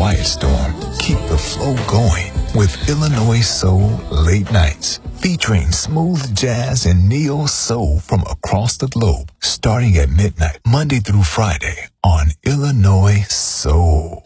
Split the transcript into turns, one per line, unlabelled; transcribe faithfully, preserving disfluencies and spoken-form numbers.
quiet storm. Keep the flow going with Illinois Soul Late Nights, featuring smooth jazz and neo soul from across the globe, starting at midnight, Monday through Friday on Illinois Soul.